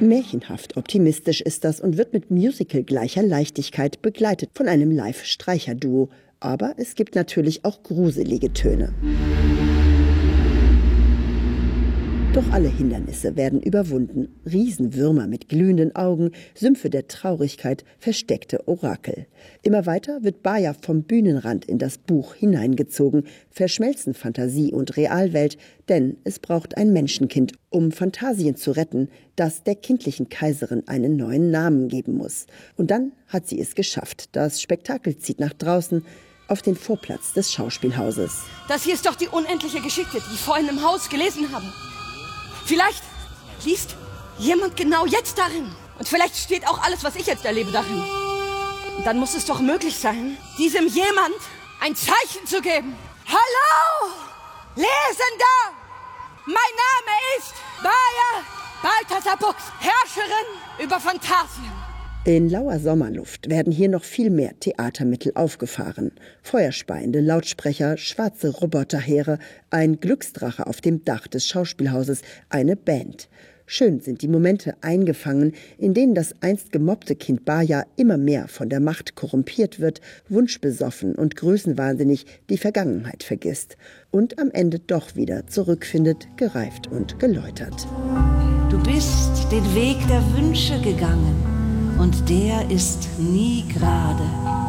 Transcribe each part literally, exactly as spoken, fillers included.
Märchenhaft optimistisch ist das und wird mit Musical gleicher Leichtigkeit begleitet von einem Live-Streicherduo. Aber es gibt natürlich auch gruselige Töne. Doch alle Hindernisse werden überwunden. Riesenwürmer mit glühenden Augen, Sümpfe der Traurigkeit, versteckte Orakel. Immer weiter wird Baya vom Bühnenrand in das Buch hineingezogen, verschmelzen Fantasie und Realwelt, denn es braucht ein Menschenkind, um Phantasien zu retten, das der kindlichen Kaiserin einen neuen Namen geben muss. Und dann hat sie es geschafft. Das Spektakel zieht nach draußen, auf den Vorplatz des Schauspielhauses. Das hier ist doch die unendliche Geschichte, die ich vorhin im Haus gelesen habe. Vielleicht liest jemand genau jetzt darin. Und vielleicht steht auch alles, was ich jetzt erlebe, darin. Und dann muss es doch möglich sein, diesem jemand ein Zeichen zu geben. Hallo, Lesender! Mein Name ist Baya Balthasar Buchs, Herrscherin über Phantasien. In lauer Sommerluft werden hier noch viel mehr Theatermittel aufgefahren. Feuerspeiende Lautsprecher, schwarze Roboterheere, ein Glücksdrache auf dem Dach des Schauspielhauses, eine Band. Schön sind die Momente eingefangen, in denen das einst gemobbte Kind Baya immer mehr von der Macht korrumpiert wird, wunschbesoffen und größenwahnsinnig die Vergangenheit vergisst und am Ende doch wieder zurückfindet, gereift und geläutert. Du bist den Weg der Wünsche gegangen. Und der ist nie gerade.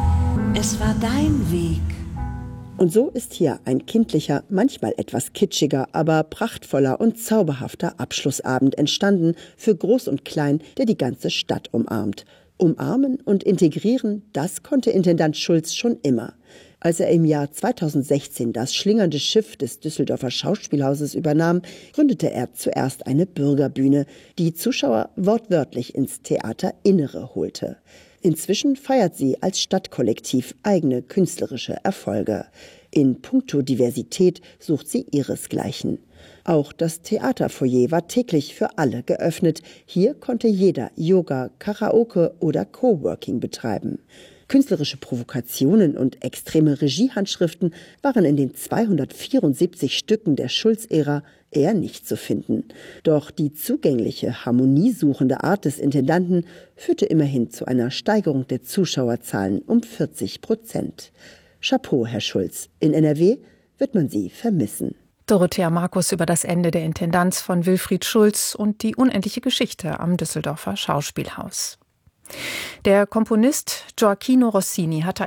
Es war dein Weg. Und so ist hier ein kindlicher, manchmal etwas kitschiger, aber prachtvoller und zauberhafter Abschlussabend entstanden für Groß und Klein, der die ganze Stadt umarmt. Umarmen und integrieren, das konnte Intendant Schulz schon immer. Als er im Jahr zweitausendsechzehn das schlingernde Schiff des Düsseldorfer Schauspielhauses übernahm, gründete er zuerst eine Bürgerbühne, die Zuschauer wortwörtlich ins Theaterinnere holte. Inzwischen feiert sie als Stadtkollektiv eigene künstlerische Erfolge. In puncto Diversität sucht sie ihresgleichen. Auch das Theaterfoyer war täglich für alle geöffnet. Hier konnte jeder Yoga, Karaoke oder Coworking betreiben. Künstlerische Provokationen und extreme Regiehandschriften waren in den zweihundertvierundsiebzig Stücken der Schulz-Ära eher nicht zu finden. Doch die zugängliche, harmoniesuchende Art des Intendanten führte immerhin zu einer Steigerung der Zuschauerzahlen um vierzig Prozent. Chapeau, Herr Schulz. In N R W wird man Sie vermissen. Dorothea Markus über das Ende der Intendanz von Wilfried Schulz und die unendliche Geschichte am Düsseldorfer Schauspielhaus. Der Komponist Gioachino Rossini hatte